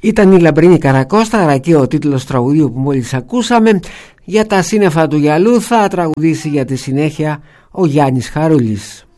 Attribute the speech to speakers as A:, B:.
A: Ήταν η Λαμπρινή Καρακώσταρα και ο τίτλος τραγουδίου που μόλις ακούσαμε. Για τα σύννεφα του γυαλού θα τραγουδήσει για τη συνέχεια ο Γιάννης Χαρούλης.